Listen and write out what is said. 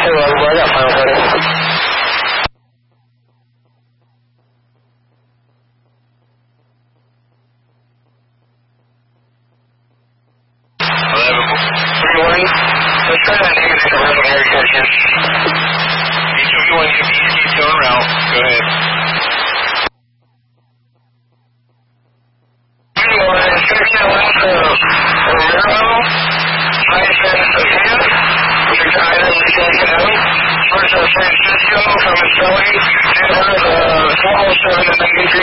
I got final credit. Let's try that negative commercial air condition. B2B1, you keep going route. Go ahead. B1, it's going to be a left Romero, hyphen again, which is item First San Francisco from Philly, and 407 and 93